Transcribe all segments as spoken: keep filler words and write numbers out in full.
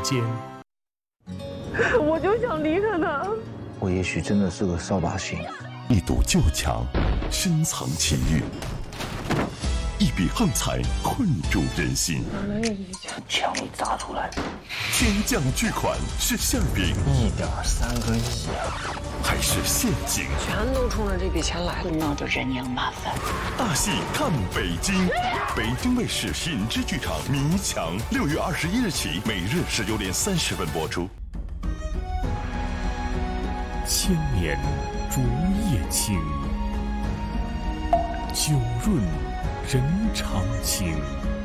间。 我就想离开他。 我也许真的是个扫把星。 一堵旧墙，深藏情欲；一笔横财，困住人心。 墙里砸出来， 天降巨款是馅饼， 一点三个亿啊！ 还是陷阱？ 全都冲着这笔钱来了， 闹着人仰马翻。 大戏看北京，北京卫视品质剧场《迷墙》，六月二十一日起，每日十九点三十分播出。 千年竹叶青，酒润人长情。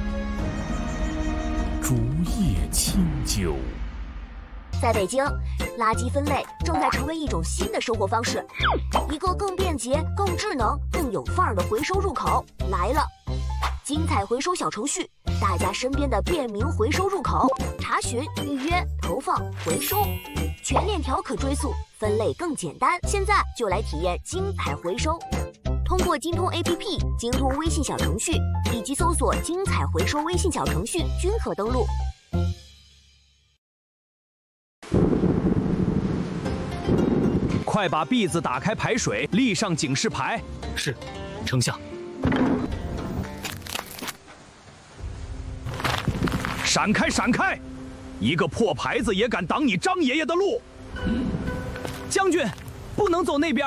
竹叶清酒。 在北京，垃圾分类正在成为一种新的生活方式，一个更便捷、更智能、更有范儿的回收入口来了。精彩回收小程序，大家身边的便民回收入口，查询、预约、投放、回收，全链条可追溯，分类更简单。现在就来体验精彩回收。通过京通 A P P、京通微信小程序以及搜索“精彩回收”微信小程序均可登录。 快把篦子打开排水，立上警示牌。 是，丞相。 闪开，闪开！一个破牌子也敢挡你张爷爷的路！将军，不能走那边。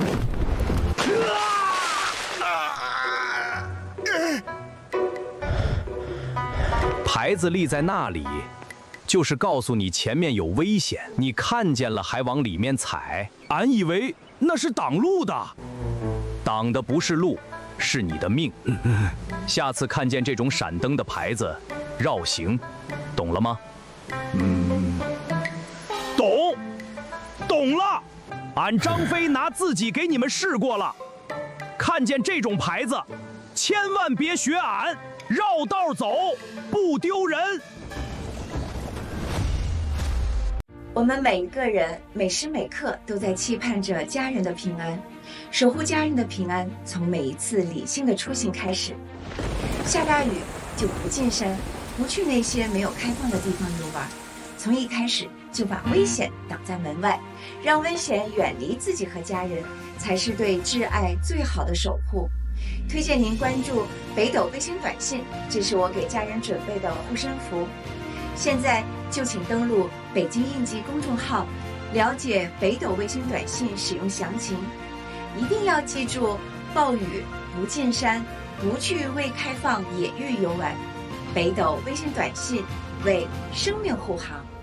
牌子立在那里，就是告诉你前面有危险，你看见了还往里面踩，俺以为那是挡路的，挡的不是路，是你的命。下次看见这种闪灯的牌子，绕行，懂了吗？嗯，懂，懂了。俺张飞拿自己给你们试过了，看见这种牌子，千万别学俺，绕道走，不丢人。 我们每一个人每时每刻都在期盼着家人的平安，守护家人的平安，从每一次理性的出行开始。下大雨就不进山，不去那些没有开放的地方游玩，从一开始就把危险挡在门外，让危险远离自己和家人，才是对挚爱最好的守护。推荐您关注北斗卫星短信，这是我给家人准备的护身符。现在就请登录北京应急公众号，了解北斗卫星短信使用详情。一定要记住，暴雨不进山，不去未开放野域游玩。北斗卫星短信为生命护航。